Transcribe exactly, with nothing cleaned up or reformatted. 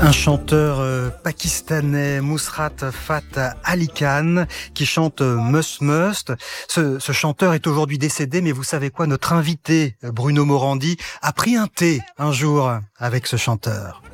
Un chanteur euh, pakistanais, Nusrat Fateh Ali Khan, qui chante euh, Must Must. Ce, ce chanteur est aujourd'hui décédé, mais vous savez quoi? Notre invité, Bruno Morandi, a pris un thé un jour avec ce chanteur.